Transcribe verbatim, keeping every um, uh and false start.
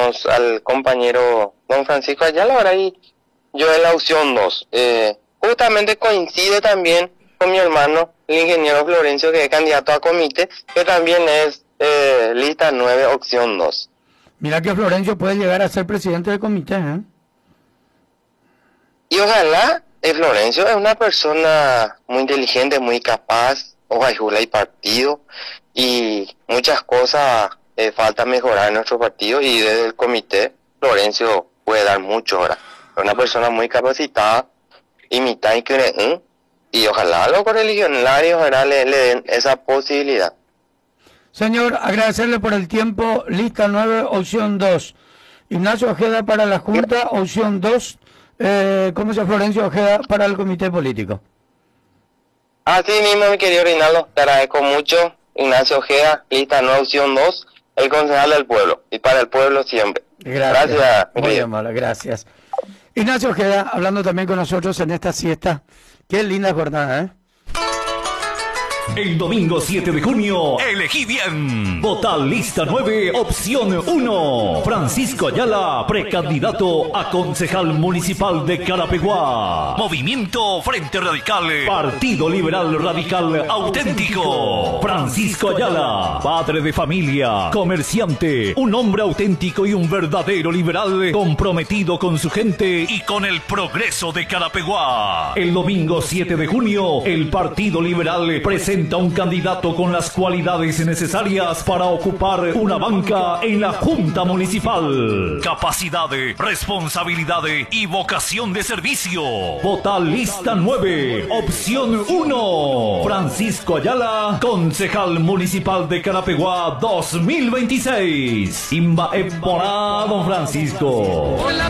tenemos al compañero don Francisco Ayala, ahora y yo en la opción dos. Eh, justamente coincide también con mi hermano, el ingeniero Florencio, que es candidato a comité, que también es eh, lista nueve, opción dos. Mira que Florencio puede llegar a ser presidente del comité, ¿eh? Y ojalá, eh, Florencio es una persona muy inteligente, muy capaz, ojalá y partido, y muchas cosas eh, falta mejorar en nuestro partido, y desde el comité Florencio puede dar mucho ahora. Es una persona muy capacitada, imitar y creer, y ojalá los correligionarios ahora le, le den esa posibilidad. Señor, agradecerle por el tiempo. Lista nueve, opción dos. Ignacio Ojeda para la Junta, opción dos. Eh, ¿Cómo se Florencio Ojeda para el comité político? Así mismo, mi querido Reinaldo, te agradezco mucho. Ignacio Ojeda, lista nueve, opción dos, el concejal del pueblo, y para el pueblo siempre. Gracias. Gracias, mi Muy querido. amable, gracias. Ignacio Ojeda, hablando también con nosotros en esta siesta. Qué linda jornada, ¿eh? El domingo siete de junio, elegí bien. Vota lista nueve, opción uno. Francisco Ayala, precandidato a concejal municipal de Carapeguá. Movimiento Frente Radical, Partido Liberal Radical Auténtico. Francisco Ayala, padre de familia, comerciante, un hombre auténtico y un verdadero liberal comprometido con su gente y con el progreso de Carapeguá. El domingo siete de junio, el Partido Liberal presenta un candidato con las cualidades necesarias para ocupar una banca en la Junta Municipal. Capacidad, responsabilidad y vocación de servicio. Vota lista nueve, opción uno. Francisco Ayala, concejal municipal de Carapeguá dos mil veintiséis. Imba Epora, don Francisco.